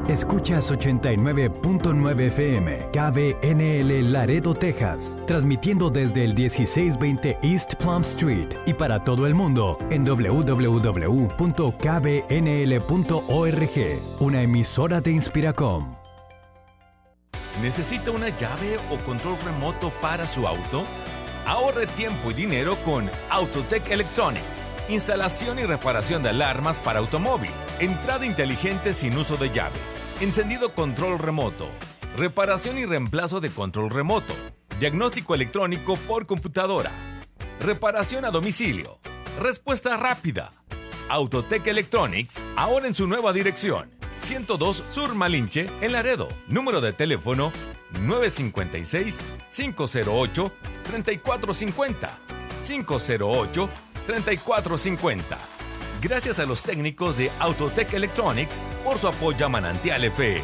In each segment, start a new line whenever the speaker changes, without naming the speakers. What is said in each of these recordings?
Escuchas 89.9 FM, KBNL Laredo, Texas, transmitiendo desde el 1620 East Plum Street y para todo el mundo en www.kbnl.org, una emisora de Inspiracom.
¿Necesita una llave o control remoto para su auto? Ahorre tiempo y dinero con Autotech Electronics. Instalación y reparación de alarmas para automóvil. Entrada inteligente sin uso de llave. Encendido control remoto. Reparación y reemplazo de control remoto. Diagnóstico electrónico por computadora. Reparación a domicilio. Respuesta rápida. Autotech Electronics, ahora en su nueva dirección. 102 Sur Malinche, en Laredo. Número de teléfono 956-508-3450. 508-3450. Gracias a los técnicos de Autotech Electronics por su apoyo a Manantial FM.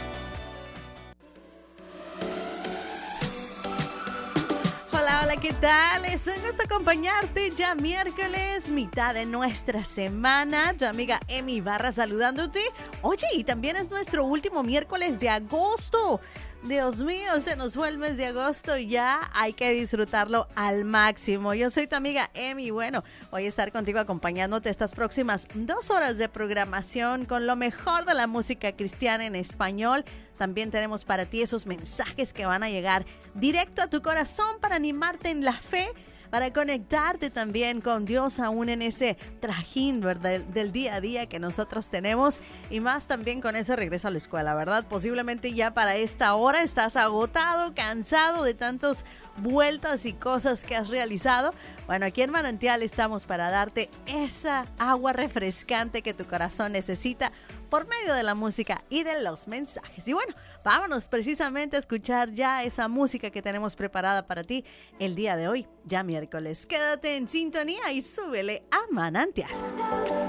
Hola, ¿qué tal? Es un gusto acompañarte ya miércoles, mitad de nuestra semana. Tu amiga Emi Barra saludándote. Oye, y también es nuestro último miércoles de agosto. Dios mío, se nos fue el mes de agosto y ya hay que disfrutarlo al máximo. Yo soy tu amiga Emi. Bueno, voy a estar contigo acompañándote estas próximas 2 horas de programación con lo mejor de la música cristiana en español. También tenemos para ti esos mensajes que van a llegar directo a tu corazón para animarte en la fe, para conectarte también con Dios aún en ese trajín, ¿verdad? Del día a día que nosotros tenemos, y más también con ese regreso a la escuela, ¿verdad? Posiblemente ya para esta hora estás agotado, cansado de tantas vueltas y cosas que has realizado. Bueno, aquí en Manantial estamos para darte esa agua refrescante que tu corazón necesita por medio de la música y de los mensajes. Y bueno, vámonos precisamente a escuchar ya esa música que tenemos preparada para ti el día de hoy, ya miércoles. Quédate en sintonía y súbele a Manantial.